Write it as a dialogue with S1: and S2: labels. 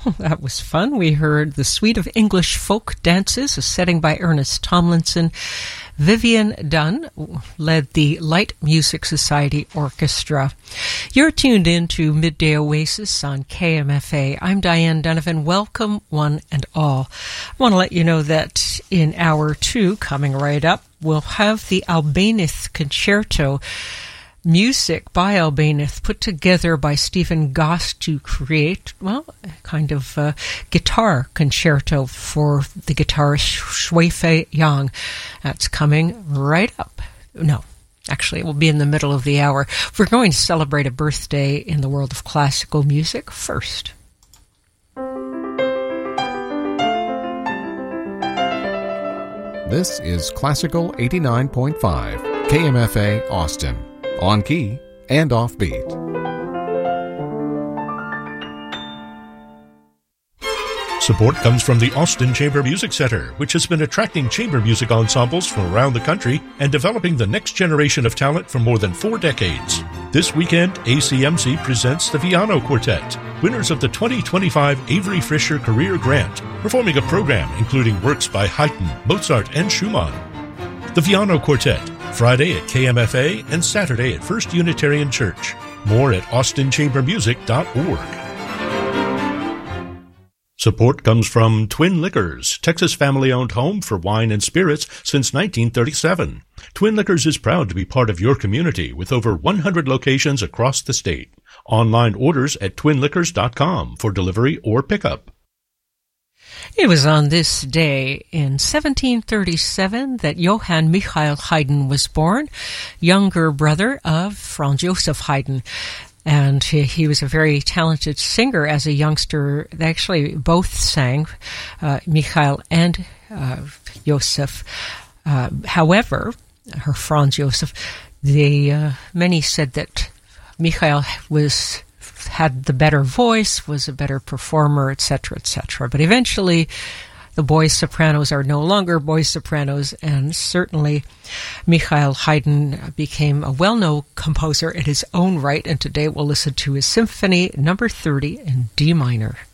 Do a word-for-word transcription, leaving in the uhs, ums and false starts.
S1: That was fun. We heard the Suite of English Folk Dances, a setting by Ernest Tomlinson. Vivian Dunn led the Light Music Society Orchestra. You're tuned in to Midday Oasis on K M F A. I'm Diane Donovan. Welcome, one and all. I want to let you know that in hour two, coming right up, we'll have the Albéniz Concerto, music by Albéniz put together by Stephen Goss to create, well, a kind of uh, guitar concerto for the guitarist Shui-Fei Yang. That's coming right up. No, actually, it will be in the middle of the hour. We're going to celebrate a birthday in the world of classical music first.
S2: This is Classical eighty-nine point five, K M F A Austin. On key and offbeat.
S3: Support comes from the Austin Chamber Music Center, which has been attracting chamber music ensembles from around the country and developing the next generation of talent for more than four decades. This weekend, A C M C presents the Viano Quartet, winners of the twenty twenty-five Avery Fisher Career Grant, performing a program including works by Haydn, Mozart, and Schumann. The Viano Quartet, Friday at K M F A and Saturday at First Unitarian Church. More at austin chamber music dot org. Support comes from Twin Liquors, Texas family-owned home for wine and spirits since nineteen thirty-seven. Twin Liquors is proud to be part of your community with over one hundred locations across the state. Online orders at twin liquors dot com for delivery or pickup.
S1: It was on this day in seventeen thirty-seven that Johann Michael Haydn was born, younger brother of Franz Joseph Haydn. And he, he was a very talented singer as a youngster. They actually both sang, uh, Michael and uh, Joseph. Uh, however, her Franz Joseph, they, uh, many said that Michael was had the better voice, was a better performer, et cetera, et cetera. But eventually, the boys sopranos are no longer boys sopranos, and certainly Michael Haydn became a well-known composer in his own right, and today we'll listen to his Symphony number thirty in D minor.